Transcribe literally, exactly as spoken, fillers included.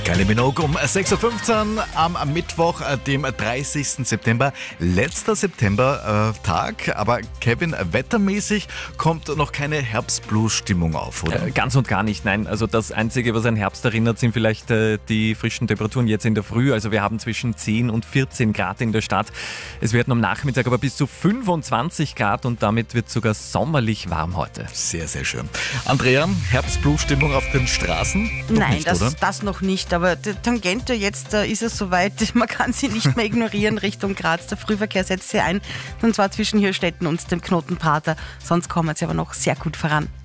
Kylie Minogue um sechs Uhr fünfzehn am Mittwoch, dem dreißigsten September. Letzter September-Tag, aber Kevin, wettermäßig kommt noch keine Herbstblues-Stimmung auf, oder? Äh, ganz und gar nicht, nein. Also das Einzige, was an Herbst erinnert, sind vielleicht äh, die frischen Temperaturen jetzt in der Früh. Also wir haben zwischen zehn und vierzehn Grad in der Stadt. Es werden am Nachmittag aber bis zu fünfundzwanzig Grad und damit wird sogar sommerlich warm heute. Sehr, sehr schön. Andrea, Herbstblues-Stimmung auf den Straßen? Noch Nein, nicht, das, oder? das noch nicht. Aber die Tangente, jetzt äh, ist es soweit, man kann sie nicht mehr ignorieren Richtung Graz. Der Frühverkehr setzt sie ein, und zwar zwischen Hirstetten und dem Knoten Prater. Sonst kommen sie aber noch sehr gut voran.